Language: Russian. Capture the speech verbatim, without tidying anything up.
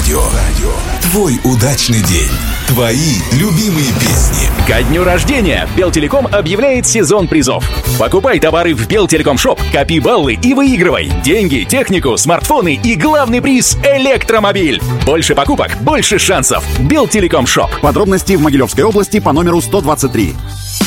Радио. Твой удачный день. Твои любимые песни. Ко дню рождения Белтелеком объявляет сезон призов. Покупай товары в Белтелеком Шоп, копи баллы и выигрывай деньги, технику, смартфоны и главный приз – электромобиль. Больше покупок, больше шансов. Белтелеком Шоп. Подробности в Могилевской области по номеру сто двадцать три.